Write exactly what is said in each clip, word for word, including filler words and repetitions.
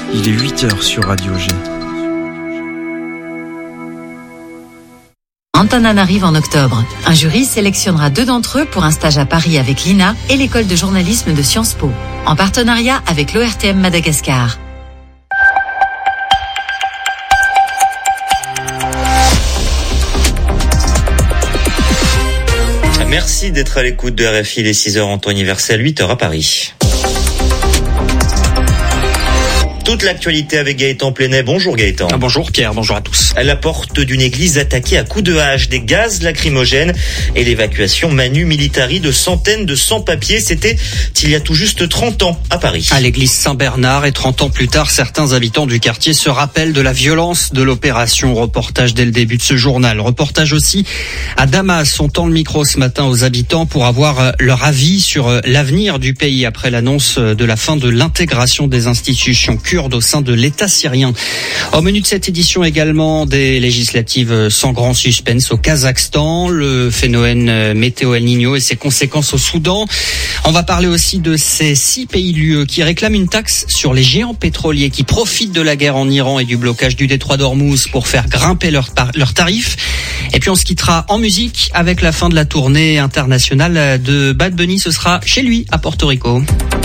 Il est huit heures sur Radio G. Antanan arrive en octobre. Un jury sélectionnera deux d'entre eux pour un stage à Paris avec l'I N A et l'école de journalisme de Sciences Po, en partenariat avec l'O R T M Madagascar. Merci d'être à l'écoute de R F I, les six heures en temps universel, huit heures à Paris. Toute l'actualité avec Gaëtan Plenet. Bonjour Gaëtan. Ah, bonjour Pierre, bonjour à tous. À la porte d'une église attaquée à coups de hache, des gaz lacrymogènes et l'évacuation manu militari de centaines de sans-papiers. C'était il y a tout juste trente ans à Paris. À l'église Saint-Bernard, et trente ans plus tard, certains habitants du quartier se rappellent de la violence de l'opération. Reportage dès le début de ce journal. Reportage aussi à Damas. On tend le micro ce matin aux habitants pour avoir leur avis sur l'avenir du pays après l'annonce de la fin de l'intégration des institutions kurdes au sein de l'État syrien. Au menu de cette édition également, des législatives sans grand suspense au Kazakhstan, le phénomène météo El Niño et ses conséquences au Soudan. On va parler aussi de ces six pays de l'U E qui réclament une taxe sur les géants pétroliers qui profitent de la guerre en Iran et du blocage du détroit d'Ormuz pour faire grimper leurs leur tarifs. Et puis on se quittera en musique avec la fin de la tournée internationale de Bad Bunny. Ce sera chez lui à Porto Rico.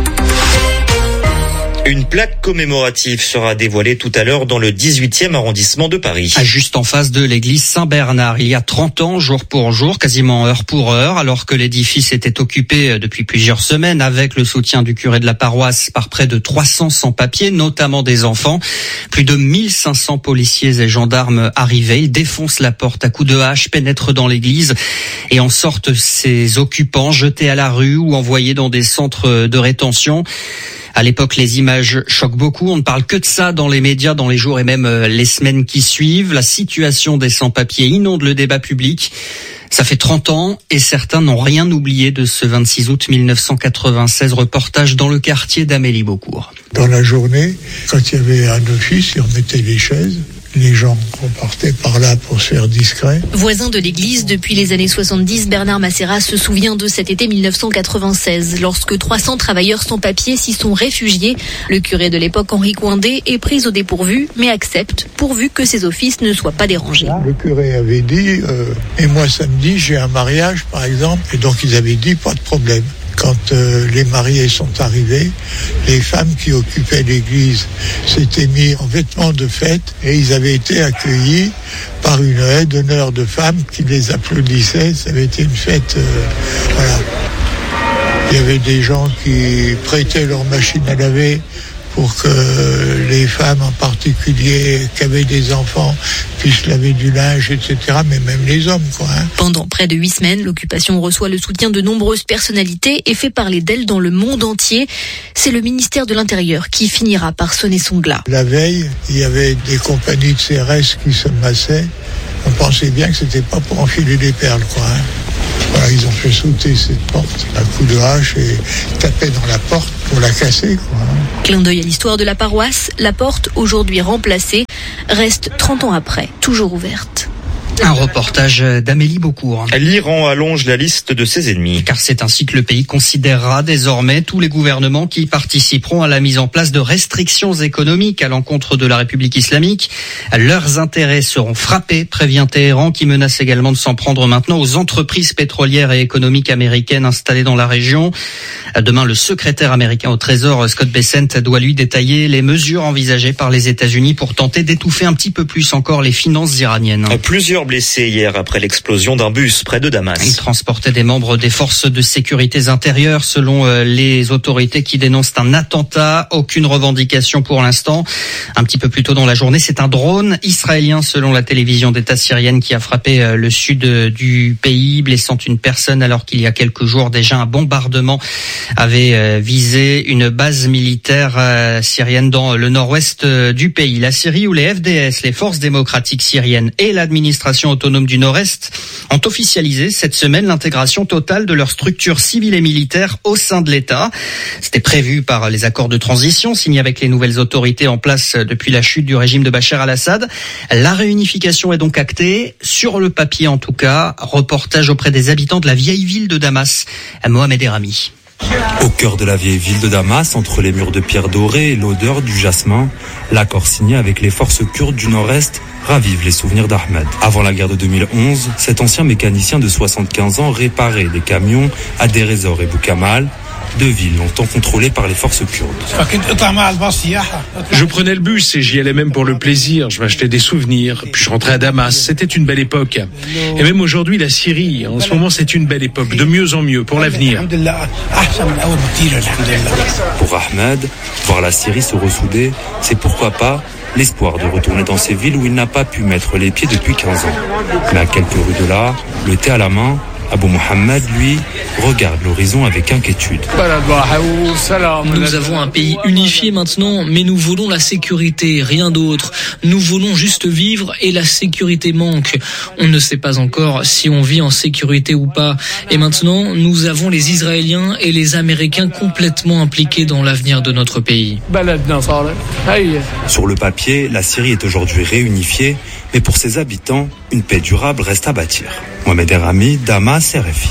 Une plaque commémorative sera dévoilée tout à l'heure dans le dix-huitième arrondissement de Paris. Juste en face de l'église Saint-Bernard, il y a trente ans, jour pour jour, quasiment heure pour heure, alors que l'édifice était occupé depuis plusieurs semaines avec le soutien du curé de la paroisse par près de trois cents sans-papiers, notamment des enfants. Plus de mille cinq cents policiers et gendarmes arrivés. Ils défoncent la porte à coups de hache, pénètrent dans l'église et en sortent ces occupants jetés à la rue ou envoyés dans des centres de rétention. À l'époque, les images choquent beaucoup. On ne parle que de ça dans les médias, dans les jours et même les semaines qui suivent. La situation des sans-papiers inonde le débat public. Ça fait trente ans et certains n'ont rien oublié de ce vingt-six août mille neuf cent quatre-vingt-seize. Reportage dans le quartier d'Amélie Beaucourt. Dans la journée, quand il y avait un office, ils remettaient les chaises. Les gens repartaient par là pour se faire discret. Voisin de l'église depuis les années soixante-dix, Bernard Massera se souvient de cet été mille neuf cent quatre-vingt-seize, lorsque trois cents travailleurs sans papier s'y sont réfugiés. Le curé de l'époque, Henri Coindé, est pris au dépourvu, mais accepte, pourvu que ses offices ne soient pas dérangés. Le curé avait dit, euh, et moi samedi, j'ai un mariage par exemple, et donc ils avaient dit, pas de problème. Quand euh, les mariés sont arrivés, les femmes qui occupaient l'église s'étaient mis en vêtements de fête et ils avaient été accueillis par une haie d'honneur de femmes qui les applaudissaient. Ça avait été une fête, euh, voilà. Il y avait des gens qui prêtaient leur machine à laver pour que les femmes en particulier qui avaient des enfants puissent laver du linge, et cetera. Mais même les hommes, quoi. Hein. Pendant près de huit semaines, l'occupation reçoit le soutien de nombreuses personnalités et fait parler d'elle dans le monde entier. C'est le ministère de l'Intérieur qui finira par sonner son glas. La veille, il y avait des compagnies de C R S qui se massaient. On pensait bien que c'était pas pour enfiler des perles, quoi. Hein. Voilà, ils ont fait sauter cette porte à coups de hache et tapaient dans la porte pour la casser, quoi. Clin d'œil à l'histoire de la paroisse, la porte, aujourd'hui remplacée, reste trente ans après, toujours ouverte. Un reportage d'Amélie Beaucourt. L'Iran allonge la liste de ses ennemis. Car c'est ainsi que le pays considérera désormais tous les gouvernements qui participeront à la mise en place de restrictions économiques à l'encontre de la République islamique. Leurs intérêts seront frappés, prévient Téhéran, qui menace également de s'en prendre maintenant aux entreprises pétrolières et économiques américaines installées dans la région. Demain, le secrétaire américain au Trésor, Scott Bessent, doit lui détailler les mesures envisagées par les États-Unis pour tenter d'étouffer un petit peu plus encore les finances iraniennes. Plusieurs blessés hier après l'explosion d'un bus près de Damas. Il transportait des membres des forces de sécurité intérieures selon les autorités qui dénoncent un attentat. Aucune revendication pour l'instant. Un petit peu plus tôt dans la journée, c'est un drone israélien selon la télévision d'État syrienne qui a frappé le sud du pays, blessant une personne alors qu'il y a quelques jours déjà un bombardement avait visé une base militaire syrienne dans le nord-ouest du pays. La Syrie où les F D S, les forces démocratiques syriennes et l'administration autonome du Nord-Est ont officialisé cette semaine l'intégration totale de leurs structures civiles et militaires au sein de l'État. C'était prévu par les accords de transition signés avec les nouvelles autorités en place depuis la chute du régime de Bachar al-Assad. La réunification est donc actée, sur le papier en tout cas. Reportage auprès des habitants de la vieille ville de Damas, à Mohamed Erami. Au cœur de la vieille ville de Damas, entre les murs de pierre dorée et l'odeur du jasmin, l'accord signé avec les forces kurdes du Nord-Est ravive les souvenirs d'Ahmed. Avant la guerre de deux mille onze, cet ancien mécanicien de soixante-quinze ans réparait des camions à Deir ez-Zor et Boukamal, deux villes longtemps contrôlées par les forces kurdes. Je prenais le bus et j'y allais même pour le plaisir. Je m'achetais des souvenirs, puis je rentrais à Damas. C'était une belle époque. Et même aujourd'hui, la Syrie, en ce moment, c'est une belle époque, de mieux en mieux pour l'avenir. Pour Ahmed, voir la Syrie se ressouder, c'est pourquoi pas l'espoir de retourner dans ces villes où il n'a pas pu mettre les pieds depuis quinze ans. Mais à quelques rues de là, le thé à la main, Abou Mohamed, lui, regarde l'horizon avec inquiétude. Nous avons un pays unifié maintenant, mais nous voulons la sécurité, rien d'autre. Nous voulons juste vivre et la sécurité manque. On ne sait pas encore si on vit en sécurité ou pas. Et maintenant, nous avons les Israéliens et les Américains complètement impliqués dans l'avenir de notre pays. Sur le papier, la Syrie est aujourd'hui réunifiée, mais pour ses habitants, une paix durable reste à bâtir. Mohamed Errami, Damas, R F I.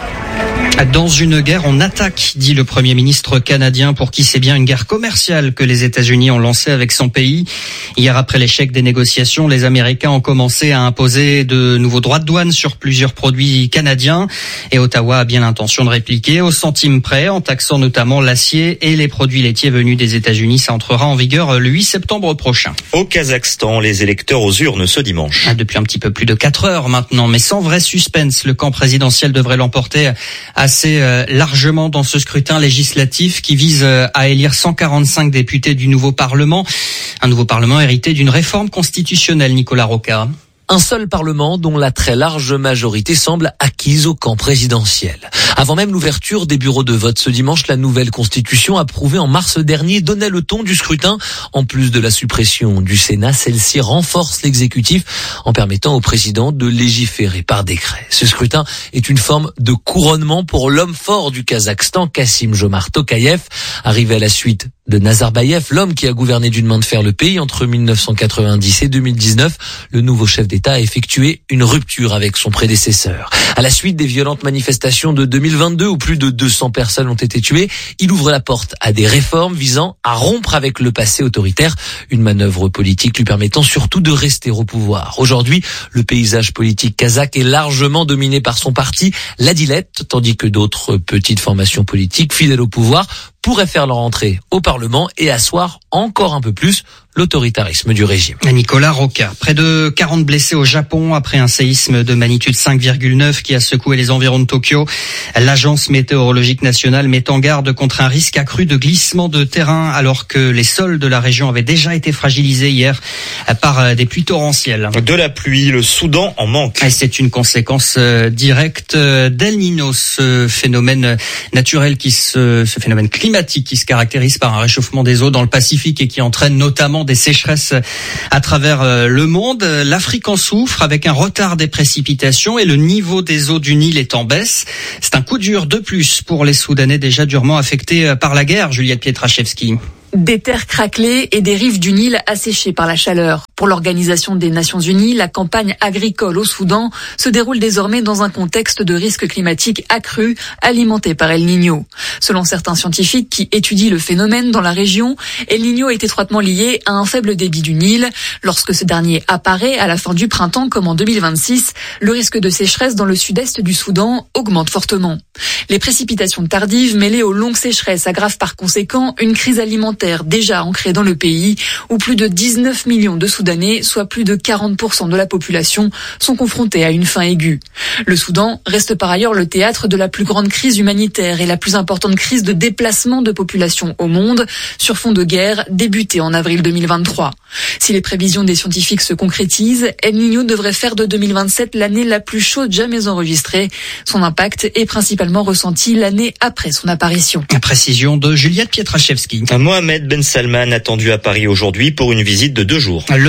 Dans une guerre, on attaque, dit le Premier ministre canadien, pour qui c'est bien une guerre commerciale que les États-Unis ont lancée avec son pays. Hier, après l'échec des négociations, les Américains ont commencé à imposer de nouveaux droits de douane sur plusieurs produits canadiens. Et Ottawa a bien l'intention de répliquer au centime près, en taxant notamment l'acier et les produits laitiers venus des États-Unis. Ça entrera en vigueur le huit septembre prochain. Au Kazakhstan, les électeurs aux urnes ce dimanche. Depuis un petit peu plus de quatre heures maintenant, mais sans vrai suspense, le camp présidentiel devrait l'emporter assez largement dans ce scrutin législatif qui vise à élire cent quarante-cinq députés du nouveau Parlement. Un nouveau Parlement hérité d'une réforme constitutionnelle, Nicolas Rocca. Un seul Parlement dont la très large majorité semble acquise au camp présidentiel. Avant même l'ouverture des bureaux de vote ce dimanche, la nouvelle constitution approuvée en mars dernier donnait le ton du scrutin. En plus de la suppression du Sénat, celle-ci renforce l'exécutif en permettant au président de légiférer par décret. Ce scrutin est une forme de couronnement pour l'homme fort du Kazakhstan, Kassym-Jomart Tokayev, arrivé à la suite de Nazarbayev, l'homme qui a gouverné d'une main de fer le pays entre mille neuf cent quatre-vingt-dix et deux mille dix-neuf. Le nouveau chef d'État a effectué une rupture avec son prédécesseur. À la suite des violentes manifestations de deux mille vingt-deux où plus de deux cents personnes ont été tuées, il ouvre la porte à des réformes visant à rompre avec le passé autoritaire, une manœuvre politique lui permettant surtout de rester au pouvoir. Aujourd'hui, le paysage politique kazakh est largement dominé par son parti, l'Adilette, tandis que d'autres petites formations politiques fidèles au pouvoir pourraient faire leur entrée au Parlement et asseoir encore un peu plus l'autoritarisme du régime. Nicolas Rocca. Près de quarante blessés au Japon après un séisme de magnitude cinq virgule neuf qui a secoué les environs de Tokyo. L'agence météorologique nationale met en garde contre un risque accru de glissement de terrain alors que les sols de la région avaient déjà été fragilisés hier par des pluies torrentielles. De la pluie, le Soudan en manque. Et c'est une conséquence directe d'El Niño, ce phénomène naturel qui se, ce phénomène climatique qui se caractérise par un réchauffement des eaux dans le Pacifique et qui entraîne notamment des sécheresses à travers le monde. L'Afrique en souffre avec un retard des précipitations et le niveau des eaux du Nil est en baisse. C'est un coup dur de plus pour les Soudanais déjà durement affectés par la guerre. Juliette Pietraszewski. Des terres craquelées et des rives du Nil asséchées par la chaleur. Pour l'Organisation des Nations Unies, la campagne agricole au Soudan se déroule désormais dans un contexte de risque climatique accru, alimenté par El Niño. Selon certains scientifiques qui étudient le phénomène dans la région, El Niño est étroitement lié à un faible débit du Nil. Lorsque ce dernier apparaît à la fin du printemps comme en deux mille vingt-six, le risque de sécheresse dans le sud-est du Soudan augmente fortement. Les précipitations tardives mêlées aux longues sécheresses aggravent par conséquent une crise alimentaire déjà ancrée dans le pays, où plus de dix-neuf millions de Soudanais, soit plus de quarante pour cent de la population, sont confrontés à une faim aiguë. Le Soudan reste par ailleurs le théâtre de la plus grande crise humanitaire et la plus importante crise de déplacement de population au monde, sur fond de guerre débutée en avril deux mille vingt-trois. Si les prévisions des scientifiques se concrétisent, El Niño devrait faire de deux mille vingt-sept l'année la plus chaude jamais enregistrée. Son impact est principalement ressenti l'année après son apparition. La précision de Juliette Pietraszewski. Mohamed Ben Salman attendu à Paris aujourd'hui pour une visite de deux jours. Le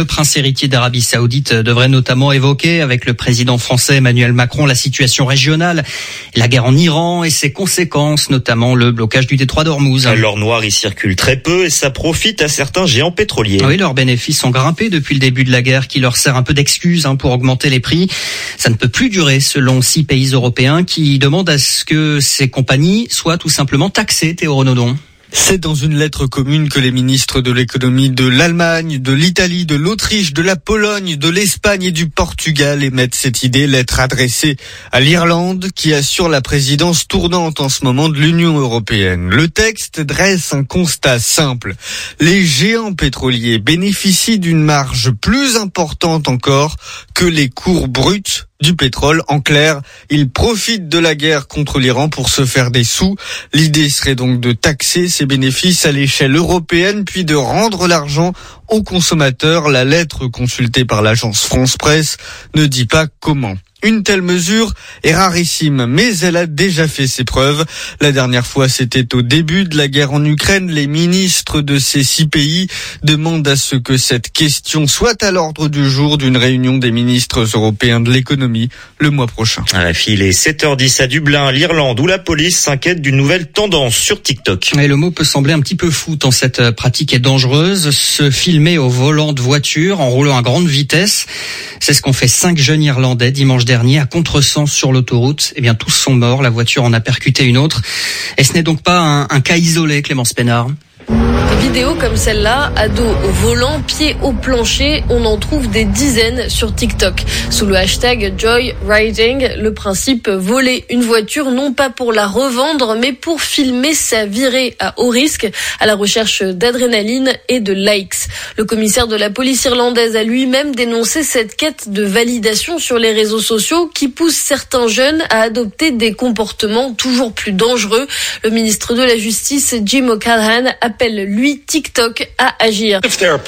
prince héritier d'Arabie Saoudite devrait notamment évoquer avec le président français Emmanuel Macron la situation régionale, la guerre en Iran et ses conséquences, notamment le blocage du détroit d'Ormuz. L'or noir y circule très peu et ça profite à certains géants pétroliers. Oui, leurs bénéfices ont grimpé depuis le début de la guerre qui leur sert un peu d'excuse hein, pour augmenter les prix. Ça ne peut plus durer selon six pays européens qui demandent à ce que ces compagnies soient tout simplement taxées, Théo Renaudon. C'est dans une lettre commune que les ministres de l'économie de l'Allemagne, de l'Italie, de l'Autriche, de la Pologne, de l'Espagne et du Portugal émettent cette idée, lettre adressée à l'Irlande qui assure la présidence tournante en ce moment de l'Union européenne. Le texte dresse un constat simple. Les géants pétroliers bénéficient d'une marge plus importante encore que les cours bruts du pétrole. En clair, ils profitent de la guerre contre l'Iran pour se faire des sous. L'idée serait donc de taxer ces bénéfices à l'échelle européenne, puis de rendre l'argent aux consommateurs. La lettre consultée par l'agence France Presse ne dit pas comment. Une telle mesure est rarissime, mais elle a déjà fait ses preuves. La dernière fois, c'était au début de la guerre en Ukraine. Les ministres de ces six pays demandent à ce que cette question soit à l'ordre du jour d'une réunion des ministres européens de l'économie le mois prochain. À la file est sept heures dix à Dublin, l'Irlande, où la police s'inquiète d'une nouvelle tendance sur TikTok. Et le mot peut sembler un petit peu fou tant cette pratique est dangereuse. Se filmer au volant de voiture en roulant à grande vitesse, c'est ce qu'ont fait cinq jeunes Irlandais dimanche dernier à contresens sur l'autoroute. Eh bien, tous sont morts. La voiture en a percuté une autre. Et ce n'est donc pas un, un cas isolé, Clémence Pénard. Des vidéos comme celle-là, ados au volant, pieds au plancher, on en trouve des dizaines sur TikTok. Sous le hashtag Joy Riding, le principe voler une voiture non pas pour la revendre, mais pour filmer sa virée à haut risque, à la recherche d'adrénaline et de likes. Le commissaire de la police irlandaise a lui-même dénoncé cette quête de validation sur les réseaux sociaux qui pousse certains jeunes à adopter des comportements toujours plus dangereux. Le ministre de la Justice, Jim O'Callaghan, appelle lui TikTok à agir.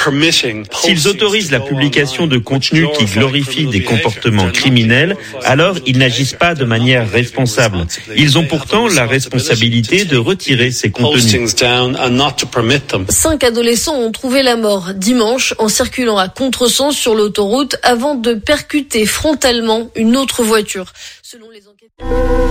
S'ils autorisent la publication de contenus qui glorifient des comportements criminels, alors ils n'agissent pas de manière responsable. Ils ont pourtant la responsabilité de retirer ces contenus. Cinq adolescents ont trouvé la mort dimanche en circulant à contresens sur l'autoroute avant de percuter frontalement une autre voiture. Selon les enquêteurs...